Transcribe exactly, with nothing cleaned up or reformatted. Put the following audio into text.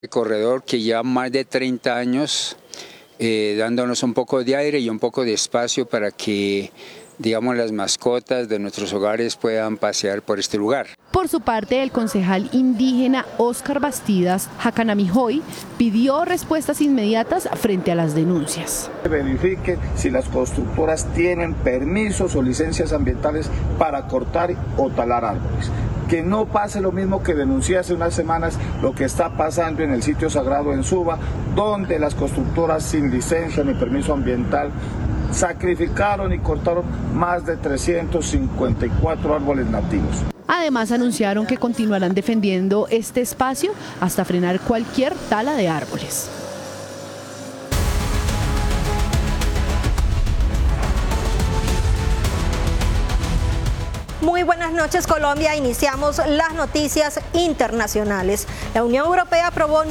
El corredor que lleva más de treinta años eh, dándonos un poco de aire y un poco de espacio para que, digamos, las mascotas de nuestros hogares puedan pasear por este lugar. Por su parte, el concejal indígena Óscar Bastidas Jacanamijoy pidió respuestas inmediatas frente a las denuncias. Verifique si las constructoras tienen permisos o licencias ambientales para cortar o talar árboles. Que no pase lo mismo que denuncié hace unas semanas lo que está pasando en el sitio sagrado en Suba, donde las constructoras sin licencia ni permiso ambiental sacrificaron y cortaron más de trescientos cincuenta y cuatro árboles nativos. Además, anunciaron que continuarán defendiendo este espacio hasta frenar cualquier tala de árboles. Muy buenas noches, Colombia. Iniciamos las noticias internacionales. La Unión Europea aprobó